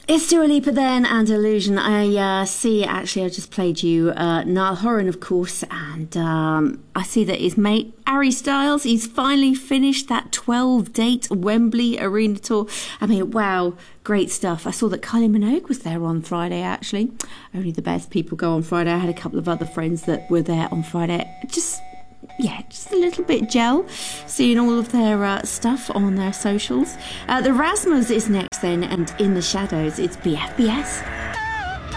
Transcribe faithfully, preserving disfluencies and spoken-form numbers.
It's Dua Lipa then, and Illusion. I uh, see, actually, I just played you uh, Niall Horan, of course, and um, I see that his mate, Harry Styles, he's finally finished that twelve-date Wembley Arena tour. I mean, wow, great stuff. I saw that Kylie Minogue was there on Friday, actually. Only the best people go on Friday. I had a couple of other friends that were there on Friday. Just... yeah, just a little bit gel, seeing all of their uh, stuff on their socials. Uh, the Rasmus is next then, and In the Shadows, it's B F B S.